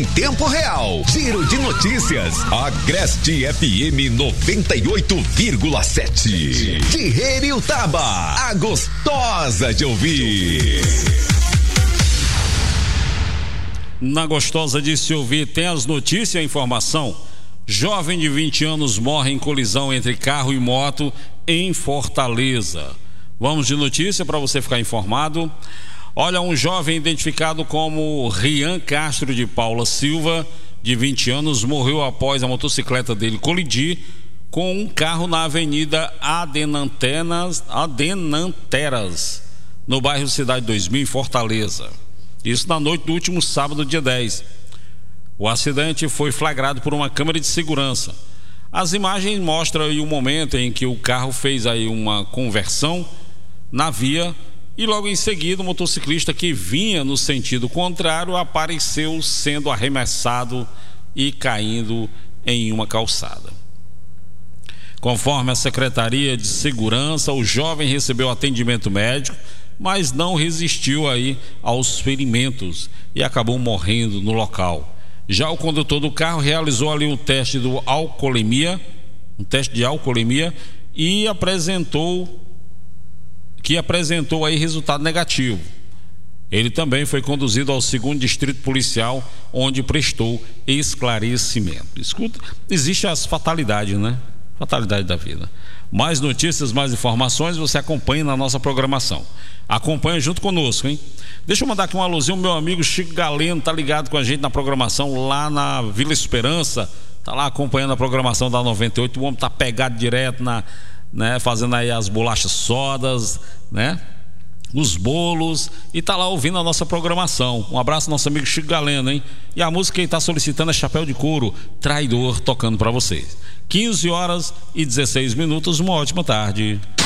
Em tempo real, giro de notícias, Agreste FM 98,7. De Heriutaba, a gostosa de ouvir. Na gostosa de se ouvir tem as notícias e a informação. Jovem de 20 anos morre em colisão entre carro e moto em Fortaleza. Vamos de notícia para você ficar informado. Olha, um jovem identificado como Rian Castro de Paula Silva, de 20 anos, morreu após a motocicleta dele colidir com um carro na Avenida Adenanteras, no bairro Cidade 2000, em Fortaleza. Isso na noite do último sábado, dia 10. O acidente foi flagrado por uma câmera de segurança. As imagens mostram aí o momento em que o carro fez aí uma conversão na via e logo em seguida o motociclista que vinha no sentido contrário apareceu sendo arremessado e caindo em uma calçada. Conforme a Secretaria de Segurança, o jovem recebeu atendimento médico, mas não resistiu aí aos ferimentos e acabou morrendo no local. Já o condutor do carro realizou ali um teste de alcoolemia e apresentou aí resultado negativo. Ele também foi conduzido ao 2º Distrito Policial, onde prestou esclarecimento. Escuta, existe as fatalidades, né? Fatalidade da vida. Mais notícias, mais informações, você acompanha na nossa programação. Acompanha junto conosco, hein? Deixa eu mandar aqui um alôzinho, meu amigo Chico Galeno tá ligado com a gente na programação lá na Vila Esperança, tá lá acompanhando a programação da 98, o homem tá pegado direto fazendo aí as bolachas sodas, os bolos, e tá lá ouvindo a nossa programação. Um abraço ao nosso amigo Chico Galeno, hein? E a música que ele tá solicitando é Chapéu de Couro, Traidor, tocando para vocês. 15h16, uma ótima tarde.